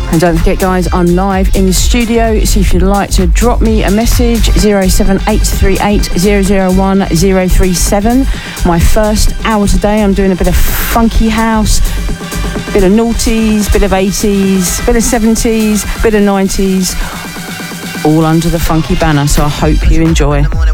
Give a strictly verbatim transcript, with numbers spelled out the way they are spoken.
And don't forget, guys, I'm live in the studio, so if you'd like to drop me a message, zero seven eight three eight zero zero one zero three seven. My first hour today, I'm doing a bit of funky house, bit of noughties, bit of eighties, bit of seventies, bit of nineties, all under the funky banner, so I hope you enjoy.